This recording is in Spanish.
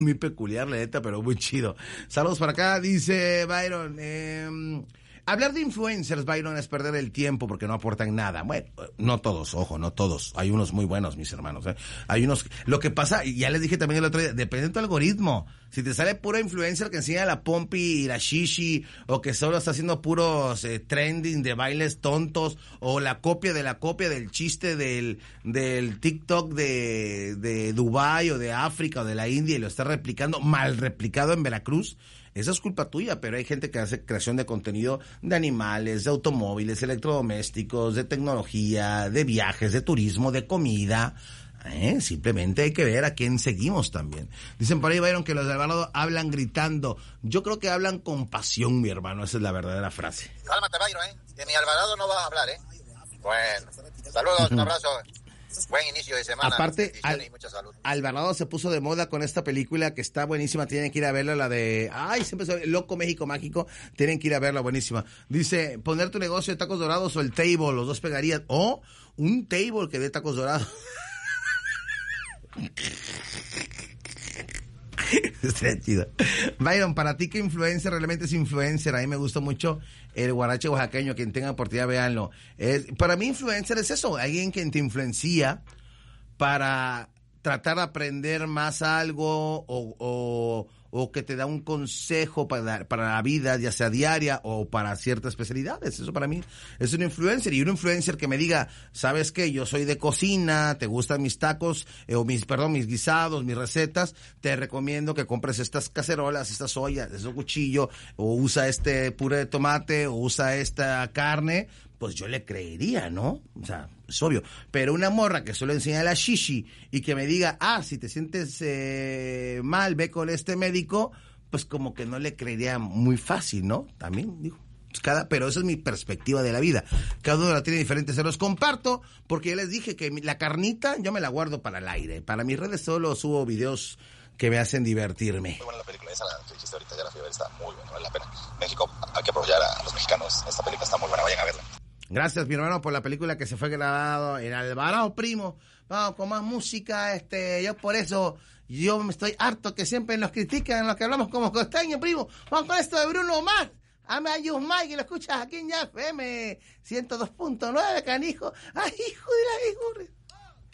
muy peculiar, la neta, pero muy chido. Saludos para acá, dice Byron. Hablar de influencers, Byron, es perder el tiempo porque no aportan nada. Bueno, no todos, ojo, no todos. Hay unos muy buenos, mis hermanos. Hay unos... Lo que pasa, y ya les dije también el otro día, depende de tu algoritmo. Si te sale pura influencer que enseña la pompi y la shishi, o que solo está haciendo puros trending de bailes tontos, o la copia del chiste del TikTok de Dubái o de África o de la India y lo está replicando, mal replicado en Veracruz, esa es culpa tuya, pero hay gente que hace creación de contenido de animales, de automóviles, electrodomésticos, de tecnología, de viajes, de turismo, de comida. Simplemente hay que ver a quién seguimos también. Dicen por ahí, Byron, que los de Alvarado hablan gritando. Yo creo que hablan con pasión, mi hermano. Esa es la verdadera frase. Cálmate, Byron, que mi Alvarado no va a hablar, Bueno, saludos, un abrazo. Buen inicio de semana. Aparte, y mucha salud. Alvarado se puso de moda con esta película que está buenísima. Tienen que ir a verla, la de... siempre soy Loco México Mágico. Tienen que ir a verla, buenísima. Dice, poner tu negocio de tacos dorados o el table, los dos pegarían. O un table que dé tacos dorados. Está chido. Byron, para ti, ¿qué influencer realmente es influencer? A mí me gusta mucho el guarache oaxaqueño. Quien tenga oportunidad, véanlo. Para mí, influencer es eso, alguien que te influencia para tratar de aprender más algo o que te da un consejo para la vida, ya sea diaria o para ciertas especialidades. Eso para mí es un influencer. Y un influencer que me diga, ¿sabes qué? Yo soy de cocina, te gustan mis tacos, mis guisados, mis recetas, te recomiendo que compres estas cacerolas, estas ollas, este cuchillo, o usa este puré de tomate, o usa esta carne, pues yo le creería, ¿no? O sea, es obvio. Pero una morra que solo enseña la shishi y que me diga, si te sientes mal, ve con este médico, pues como que no le creería muy fácil, ¿no? También, digo, pero esa es mi perspectiva de la vida. Cada uno la tiene diferente. Se los comparto porque ya les dije que la carnita yo me la guardo para el aire. Para mis redes solo subo videos que me hacen divertirme. Muy buena la película esa, la que dijiste ahorita, ya la fui a ver, está muy buena, vale la pena. México, hay que apoyar a los mexicanos. Esta película está muy buena, vayan a verla. Gracias, mi hermano, por la película que se fue grabado en Alvarado, primo. Vamos con más música, yo por eso, yo me estoy harto que siempre nos critican los que hablamos como costeños, primo. Vamos con esto de Bruno Mars. Ame a Yusmay, que lo escuchas aquí en Ya FM 102.9, canijo. Ay, hijo de la hijura.